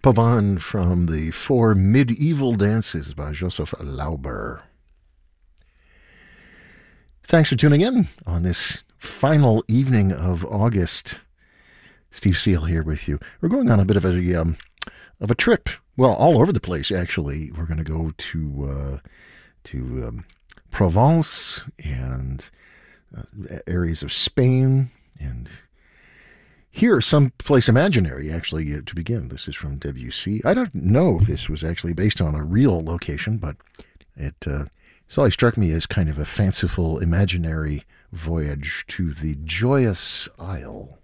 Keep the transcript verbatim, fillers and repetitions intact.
Pavan from the Four Medieval Dances by Joseph Lauber. Thanks for tuning in on this final evening of August. Steve Seal here with you. We're going on a bit of a um, of a trip. Well, all over the place, actually. We're going to go to uh, to um, Provence and uh, areas of Spain, and here, someplace imaginary, actually, uh, to begin. This is from Debussy. I don't know if this was actually based on a real location, but it uh, it's always struck me as kind of a fanciful, imaginary voyage to the Joyous Isle.